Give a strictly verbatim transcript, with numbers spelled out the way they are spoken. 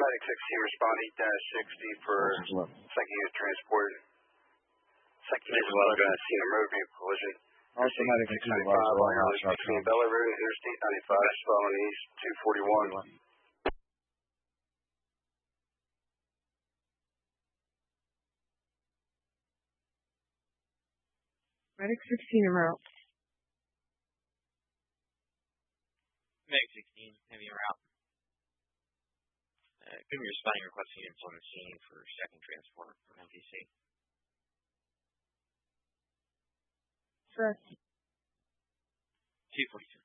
Medic sixteen, respond eight dash sixty for second unit transport. Second unit was going to see a road vehicle collision. Also, Medic six ninety-five, between Bella Road and Interstate ninety-five, following east two forty-one. Medic sixteen en route. Medic sixteen, heavy en route. Uh, could be responding request units on the scene for second transport from M P C. Correct. two forty-two.